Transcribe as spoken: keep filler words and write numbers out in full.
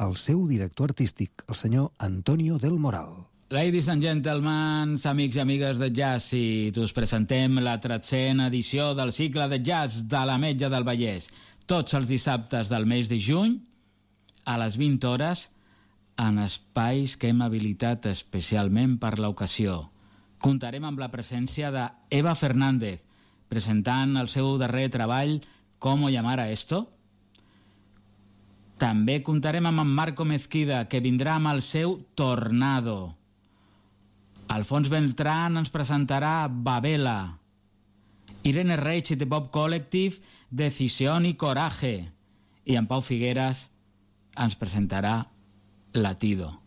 el seu director artístic, el senyor Antonio del Moral. Ladies and gentlemen, amics i amigues de jazz, i us presentem la tretzena edició del cicle de jazz de l'Ametlla del Vallès, tots els dissabtes del mes de juny, a les vint hores, en espais que hem habilitat especialment per l'ocasió. Comptarem amb la presència d'Eva Fernández, presentant el seu darrer treball «Cómo llamar a esto?». També comptarem amb en Marco Mezquida, que vindrà amb el seu Tornado. Alfons Beltrán ens presentarà Babela. Irene Reich i The Bob Collective, Decisión y Coraje. I en Pau Figueras ens presentarà Latido.